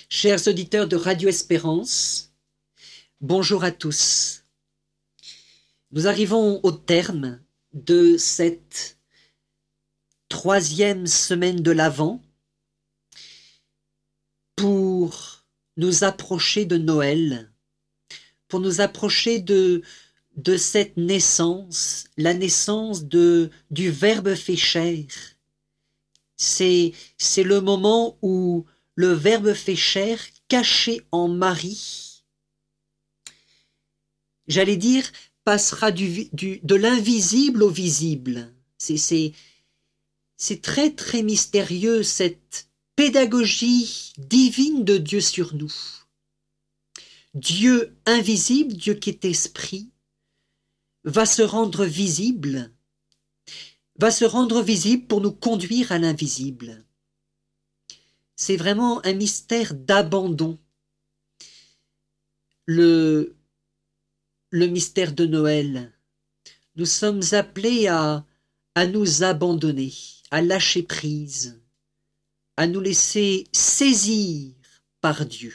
Chers auditeurs de Radio Espérance, bonjour à tous. Nous arrivons au terme de cette 3e semaine de l'Avent pour nous approcher de Noël, pour nous approcher de cette naissance, la naissance du Verbe fait chair. C'est le moment où le Verbe fait chair, caché en Marie, j'allais dire, passera de l'invisible au visible. C'est très très mystérieux, cette pédagogie divine de Dieu sur nous. Dieu invisible, Dieu qui est esprit, va se rendre visible pour nous conduire à l'invisible. C'est vraiment un mystère d'abandon. Le mystère de Noël. Nous sommes appelés à nous abandonner, à lâcher prise, à nous laisser saisir par Dieu.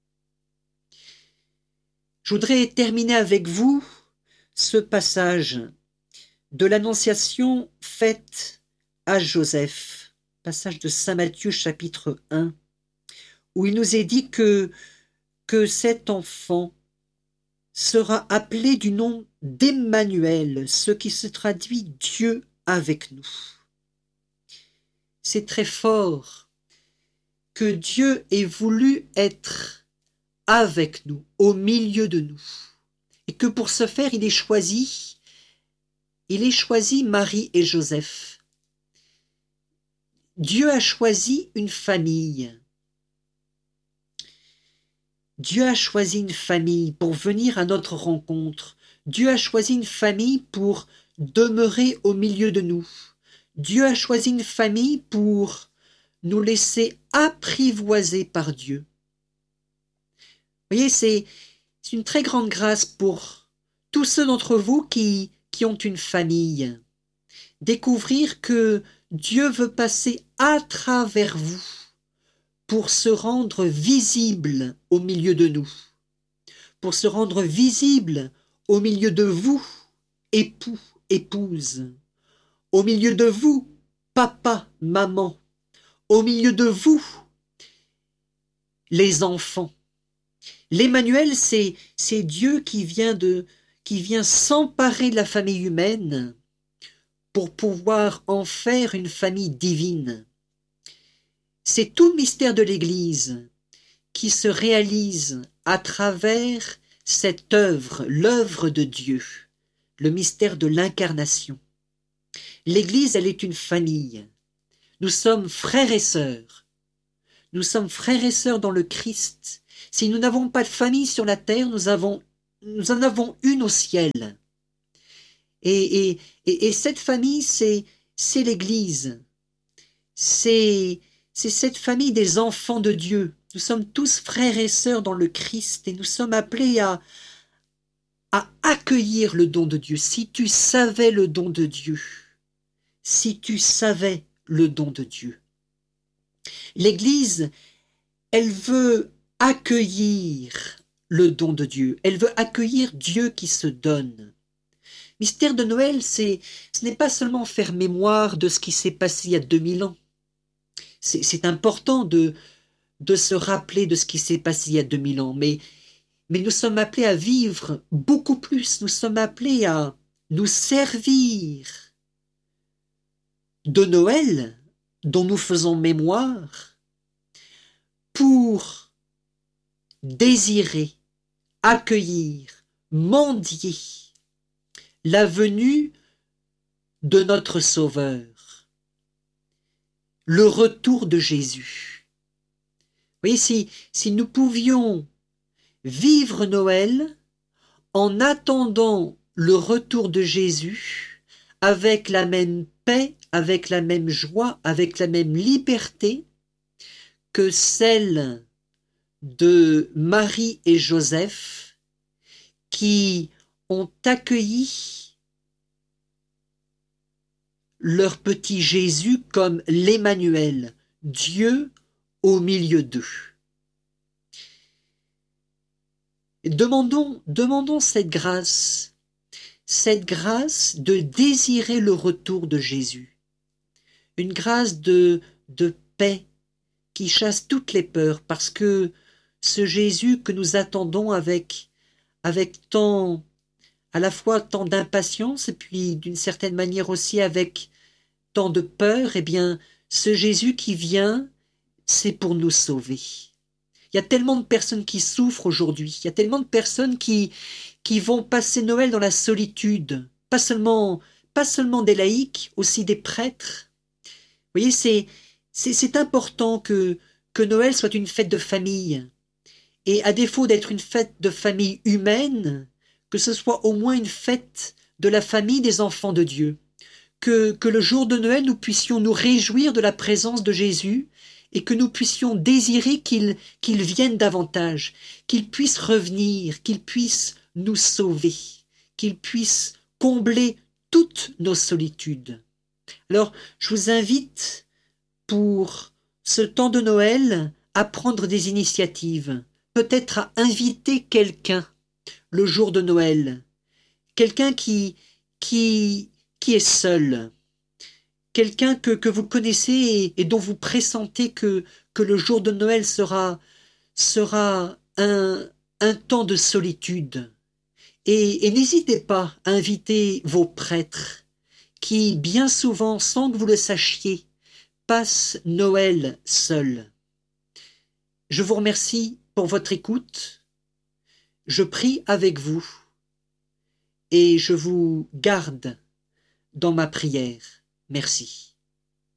Je voudrais terminer avec vous ce passage de l'Annonciation faite à Joseph, passage de Saint Matthieu chapitre 1, où il nous est dit que cet enfant sera appelé du nom d'Emmanuel, ce qui se traduit Dieu avec nous. C'est très fort que Dieu ait voulu être avec nous, au milieu de nous, et que pour ce faire, il ait choisi Marie et Joseph. Dieu a choisi une famille. Dieu a choisi une famille pour venir à notre rencontre. Dieu a choisi une famille pour demeurer au milieu de nous. Dieu a choisi une famille pour nous laisser apprivoiser par Dieu. Vous voyez, c'est une très grande grâce pour tous ceux d'entre vous qui ont une famille. Découvrir que Dieu veut passer à travers vous pour se rendre visible au milieu de nous, pour se rendre visible au milieu de vous, époux, épouse, au milieu de vous, papa, maman, au milieu de vous, les enfants. L'Emmanuel, c'est Dieu qui vient s'emparer de la famille humaine pour pouvoir en faire une famille divine. C'est tout le mystère de l'Église qui se réalise à travers cette œuvre, l'œuvre de Dieu, le mystère de l'incarnation. L'Église, elle est une famille. Nous sommes frères et sœurs. Nous sommes frères et sœurs dans le Christ. Si nous n'avons pas de famille sur la terre, nous en avons une au ciel. Et cette famille, c'est l'Église. C'est cette famille des enfants de Dieu. Nous sommes tous frères et sœurs dans le Christ et nous sommes appelés à accueillir le don de Dieu. Si tu savais le don de Dieu, si tu savais le don de Dieu. L'Église, elle veut accueillir le don de Dieu. Elle veut accueillir Dieu qui se donne. Mystère de Noël, ce n'est pas seulement faire mémoire de ce qui s'est passé il y a 2000 ans. C'est important de se rappeler de ce qui s'est passé il y a 2000 ans, mais nous sommes appelés à vivre beaucoup plus. Nous sommes appelés à nous servir de Noël, dont nous faisons mémoire, pour désirer, accueillir, mendier la venue de notre Sauveur, le retour de Jésus. Vous voyez, si nous pouvions vivre Noël en attendant le retour de Jésus avec la même paix, avec la même joie, avec la même liberté que celle de Marie et Joseph qui ont accueilli leur petit Jésus comme l'Emmanuel, Dieu au milieu d'eux. Demandons cette grâce de désirer le retour de Jésus, une grâce de paix qui chasse toutes les peurs, parce que ce Jésus que nous attendons avec tant, à la fois tant d'impatience et puis d'une certaine manière aussi avec tant de peur, eh bien, ce Jésus qui vient, c'est pour nous sauver. Il y a tellement de personnes qui souffrent aujourd'hui, il y a tellement de personnes qui vont passer Noël dans la solitude, pas seulement des laïcs, aussi des prêtres. Vous voyez, c'est important que Noël soit une fête de famille. Et à défaut d'être une fête de famille humaine, que ce soit au moins une fête de la famille des enfants de Dieu. Que le jour de Noël, nous puissions nous réjouir de la présence de Jésus et que nous puissions désirer qu'il vienne davantage, qu'il puisse revenir, qu'il puisse nous sauver, qu'il puisse combler toutes nos solitudes. Alors, je vous invite pour ce temps de Noël à prendre des initiatives, peut-être à inviter quelqu'un le jour de Noël, quelqu'un qui est seul, quelqu'un que vous connaissez et dont vous pressentez que le jour de Noël sera un temps de solitude. Et n'hésitez pas à inviter vos prêtres qui, bien souvent, sans que vous le sachiez, passent Noël seuls. Je vous remercie pour votre écoute. Je prie avec vous et je vous garde dans ma prière. Merci.